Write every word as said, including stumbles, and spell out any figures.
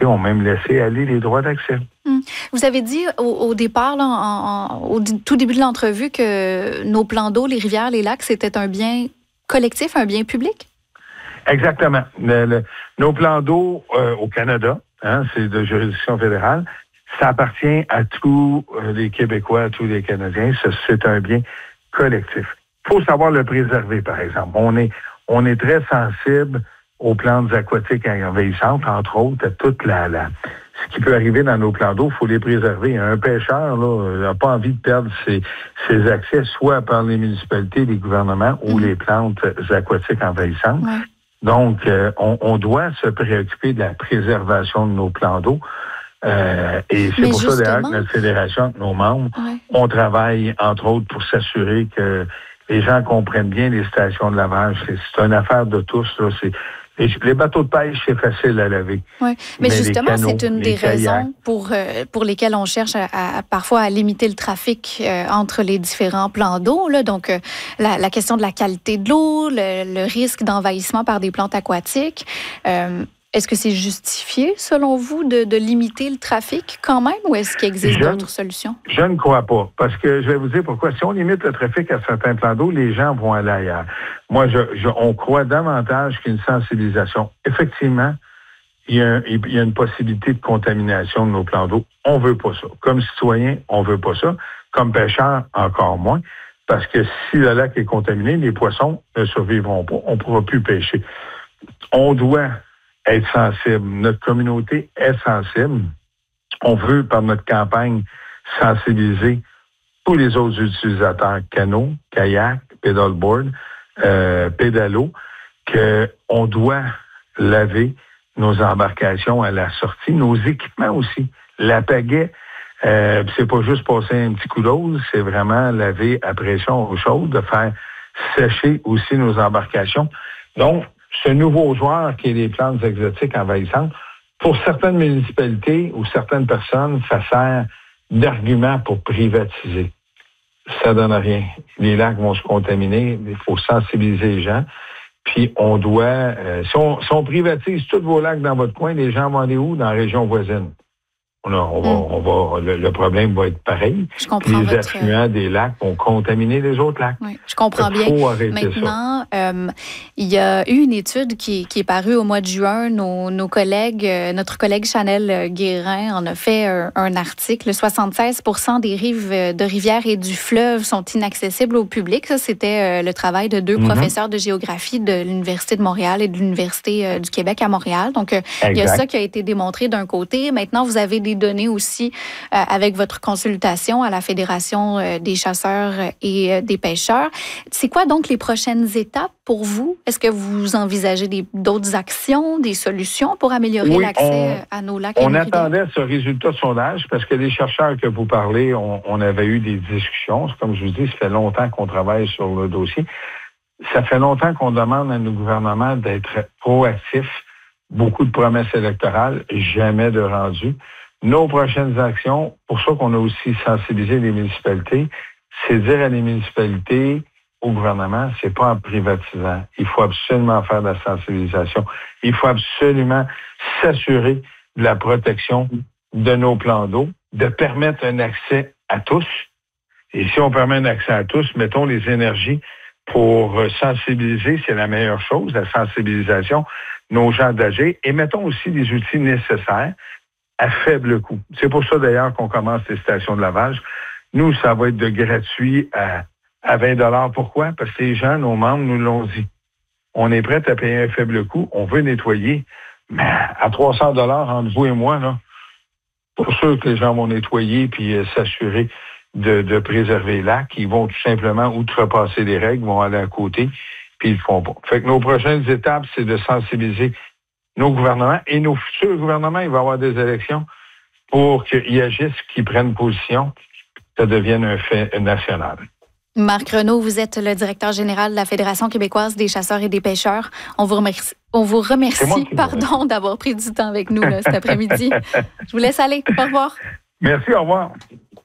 ont même laissé aller les droits d'accès. Hum. Vous avez dit au, au départ, là, en, en, au tout début de l'entrevue, que nos plans d'eau, les rivières, les lacs, c'était un bien collectif, un bien public? Exactement. Le, le, nos plans d'eau euh, au Canada, hein, c'est de juridiction fédérale, ça appartient à tous euh, les Québécois, à tous les Canadiens. Ce, c'est un bien collectif. Il faut savoir le préserver, par exemple. On est, on est très sensible aux plantes aquatiques envahissantes, entre autres, à toute la, la ce qui peut arriver dans nos plans d'eau, il faut les préserver. Un pêcheur là n'a pas envie de perdre ses, ses accès, soit par les municipalités, les gouvernements ou mmh. les plantes aquatiques envahissantes. Ouais. Donc, euh, on, on doit se préoccuper de la préservation de nos plans d'eau. Euh, et c'est Mais pour justement, ça, d'ailleurs, que notre fédération, avec nos membres, ouais. on travaille, entre autres, pour s'assurer que les gens comprennent bien les stations de lavage. C'est, c'est une affaire de tous. Là. C'est, les, les bateaux de pêche, c'est facile à laver. Oui, mais, mais justement, canaux, c'est une des kayak. raisons pour, euh, pour lesquelles on cherche à, à, parfois à limiter le trafic euh, entre les différents plans d'eau. Là. Donc, euh, la, la question de la qualité de l'eau, le, le risque d'envahissement par des plantes aquatiques. Euh, Est-ce que c'est justifié, selon vous, de, de limiter le trafic quand même, ou est-ce qu'il existe je, d'autres solutions? Je ne crois pas, parce que je vais vous dire pourquoi. Si on limite le trafic à certains plans d'eau, les gens vont aller ailleurs. Moi, je, je, on croit davantage qu'une sensibilisation. Effectivement, il y, a un, il y a une possibilité de contamination de nos plans d'eau. On veut pas ça. Comme citoyen, on veut pas ça. Comme pêcheur, encore moins. Parce que si le lac est contaminé, les poissons ne survivront pas. On ne pourra plus pêcher. On doit être sensible. Notre communauté est sensible. On veut, par notre campagne, sensibiliser tous les autres utilisateurs, canots, kayak, pedalboard, euh, pédalo, qu'on doit laver nos embarcations à la sortie, nos équipements aussi. La pagaie, euh, c'est pas juste passer un petit coup d'eau, c'est vraiment laver à pression eau chaude, de faire sécher aussi nos embarcations. Donc, ce nouveau joueur qui est les plantes exotiques envahissantes, pour certaines municipalités ou certaines personnes, ça sert d'argument pour privatiser. Ça donne rien. Les lacs vont se contaminer, il faut sensibiliser les gens. Puis on doit, euh, si, on, si on privatise tous vos lacs dans votre coin, les gens vont aller où? Dans la région voisine. On, a, on, va, mm. on va, le, le problème va être pareil. Je comprends les votre... affluents des lacs vont contaminer les autres lacs. Oui, je comprends bien. Maintenant, euh, il y a eu une étude qui, qui est parue au mois de juin. Nos, nos collègues, euh, notre collègue Chanel Guérin en a fait un, un article. soixante-seize pour cent des rives de rivières et du fleuve sont inaccessibles au public. Ça, c'était euh, le travail de deux mm-hmm. professeurs de géographie de l'Université de Montréal et de l'Université euh, du Québec à Montréal. Donc, euh, il y a ça qui a été démontré d'un côté. Maintenant, vous avez des données aussi euh, avec votre consultation à la Fédération euh, des chasseurs et euh, des pêcheurs. C'est quoi donc les prochaines étapes pour vous? Est-ce que vous envisagez des, d'autres actions, des solutions pour améliorer oui, l'accès on, à nos lacs et On nos attendait ce résultat de sondage parce que les chercheurs que vous parlez, on, on avait eu des discussions. Comme je vous dis, ça fait longtemps qu'on travaille sur le dossier. Ça fait longtemps qu'on demande à nos gouvernements d'être proactifs. Beaucoup de promesses électorales, jamais de rendu. Nos prochaines actions, pour ça qu'on a aussi sensibilisé les municipalités, c'est dire à les municipalités, au gouvernement, c'est pas en privatisant. Il faut absolument faire de la sensibilisation. Il faut absolument s'assurer de la protection de nos plans d'eau, de permettre un accès à tous. Et si on permet un accès à tous, mettons les énergies pour sensibiliser, c'est la meilleure chose, la sensibilisation, nos gens âgés, et mettons aussi les outils nécessaires à faible coût. C'est pour ça, d'ailleurs, qu'on commence les stations de lavage. Nous, ça va être de gratuit à, à vingt dollars. Pourquoi? Parce que les gens, nos membres, nous l'ont dit. On est prêt à payer un faible coût. On veut nettoyer. Mais à trois cents dollars entre vous et moi, là, pour sûr que les gens vont nettoyer puis euh, s'assurer de, de préserver les lacs. Ils vont tout simplement outrepasser les règles, vont aller à côté, puis ils le font pas. Fait que nos prochaines étapes, c'est de sensibiliser nos gouvernements et nos futurs gouvernements, il va y avoir des élections pour qu'ils agissent, qu'ils prennent position, que ça devienne un fait national. Marc Renaud, vous êtes le directeur général de la Fédération québécoise des chasseurs et des pêcheurs. On vous remercie, on vous remercie pardon, d'avoir pris du temps avec nous là, cet après-midi. Je vous laisse aller. Au revoir. Merci, au revoir.